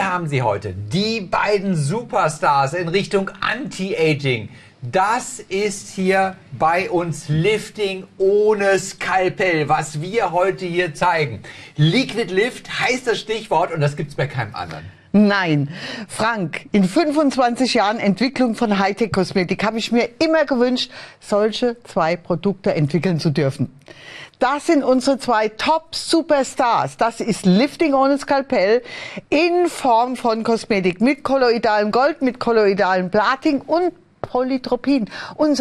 Wir haben sie heute, die beiden Superstars in Richtung Anti-Aging. Das ist hier bei uns Lifting ohne Skalpell, was wir heute hier zeigen. Liquid Lift heißt das Stichwort und das gibt's bei keinem anderen. Nein, Frank, in 25 Jahren Entwicklung von Hightech-Kosmetik habe ich mir immer gewünscht, solche zwei Produkte entwickeln zu dürfen. Das sind unsere zwei Top-Superstars. Das ist Lifting ohne Skalpell in Form von Kosmetik mit kolloidalem Gold, mit kolloidalem Platin und Polytropin.